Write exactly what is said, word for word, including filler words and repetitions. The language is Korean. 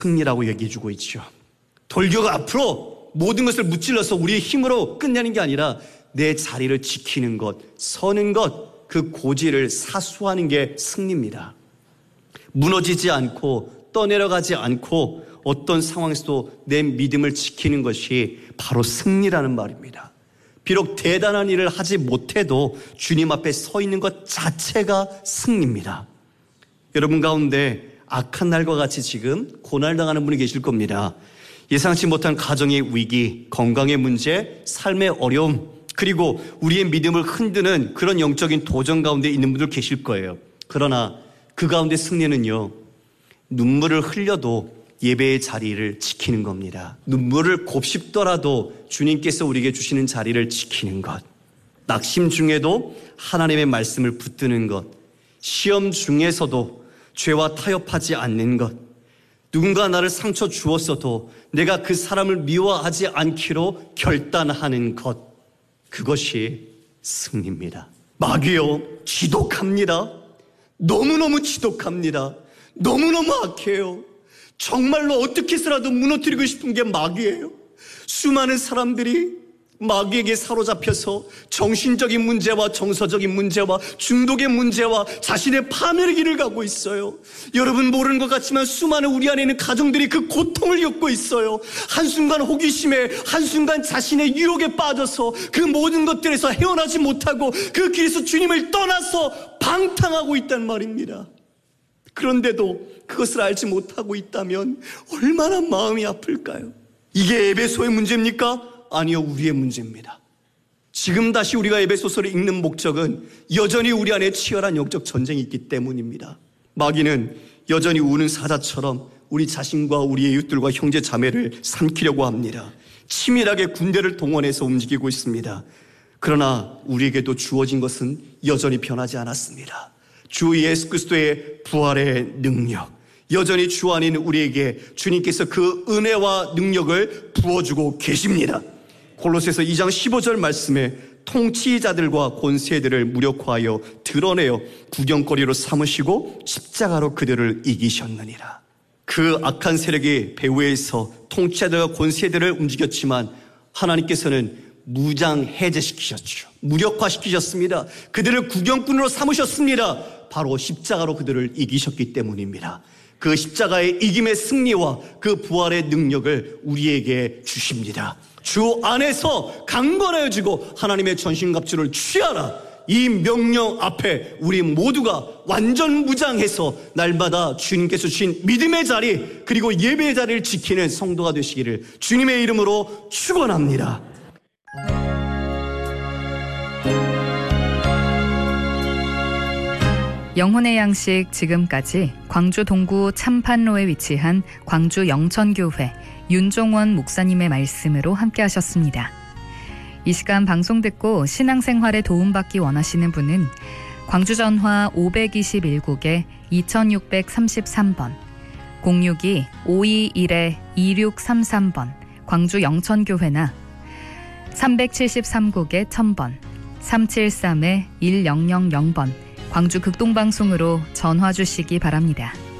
승리라고 얘기해주고 있죠. 돌교가 앞으로 모든 것을 무찔러서 우리의 힘으로 끝내는 게 아니라 내 자리를 지키는 것, 서는 것, 그 고지를 사수하는 게 승리입니다. 무너지지 않고 떠내려가지 않고 어떤 상황에서도 내 믿음을 지키는 것이 바로 승리라는 말입니다. 비록 대단한 일을 하지 못해도 주님 앞에 서 있는 것 자체가 승리입니다. 여러분 가운데 악한 날과 같이 지금 고난당하는 분이 계실 겁니다. 예상치 못한 가정의 위기, 건강의 문제, 삶의 어려움, 그리고 우리의 믿음을 흔드는 그런 영적인 도전 가운데 있는 분들 계실 거예요. 그러나 그 가운데 승리는요, 눈물을 흘려도 예배의 자리를 지키는 겁니다. 눈물을 곱씹더라도 주님께서 우리에게 주시는 자리를 지키는 것, 낙심 중에도 하나님의 말씀을 붙드는 것, 시험 중에서도 죄와 타협하지 않는 것, 누군가 나를 상처 주었어도 내가 그 사람을 미워하지 않기로 결단하는 것, 그것이 승리입니다. 마귀요, 지독합니다. 너무너무 지독합니다. 너무너무 악해요. 정말로 어떻게 해서라도 무너뜨리고 싶은 게 마귀예요. 수많은 사람들이 마귀에게 사로잡혀서 정신적인 문제와 정서적인 문제와 중독의 문제와 자신의 파멸의 길을 가고 있어요. 여러분 모르는 것 같지만 수많은 우리 안에 있는 가정들이 그 고통을 겪고 있어요. 한순간 호기심에, 한순간 자신의 유혹에 빠져서 그 모든 것들에서 헤어나지 못하고 그 길에서 주님을 떠나서 방탕하고 있단 말입니다. 그런데도 그것을 알지 못하고 있다면 얼마나 마음이 아플까요? 이게 에베소의 문제입니까? 아니요, 우리의 문제입니다. 지금 다시 우리가 에베소서를 읽는 목적은 여전히 우리 안에 치열한 영적 전쟁이 있기 때문입니다. 마귀는 여전히 우는 사자처럼 우리 자신과 우리의 이웃들과 형제 자매를 삼키려고 합니다. 치밀하게 군대를 동원해서 움직이고 있습니다. 그러나 우리에게도 주어진 것은 여전히 변하지 않았습니다. 주 예수 그리스도의 부활의 능력, 여전히 주 안에 있는 우리에게 주님께서 그 은혜와 능력을 부어주고 계십니다. 골로새서 이 장 십오 절 말씀에 통치자들과 권세들을 무력화하여 드러내어 구경거리로 삼으시고 십자가로 그들을 이기셨느니라. 그 악한 세력이 배후에서 통치자들과 권세들을 움직였지만 하나님께서는 무장 해제시키셨죠. 무력화시키셨습니다. 그들을 구경꾼으로 삼으셨습니다. 바로 십자가로 그들을 이기셨기 때문입니다. 그 십자가의 이김의 승리와 그 부활의 능력을 우리에게 주십니다. 주 안에서 강건해지고 하나님의 전신갑주를 취하라. 이 명령 앞에 우리 모두가 완전 무장해서 날마다 주님께서 주신 믿음의 자리 그리고 예배의 자리를 지키는 성도가 되시기를 주님의 이름으로 축원합니다. 영혼의 양식 지금까지 광주 동구 참판로에 위치한 광주 영천교회 윤종원 목사님의 말씀으로 함께 하셨습니다. 이 시간 방송 듣고 신앙생활에 도움받기 원하시는 분은 광주 전화 오이일 국에 이육삼삼 번, 공육이 오이일 이육삼삼 번 광주 영천교회나 삼칠삼 국에 천 번, 삼칠삼 일공공공 번 광주 극동방송으로 전화 주시기 바랍니다.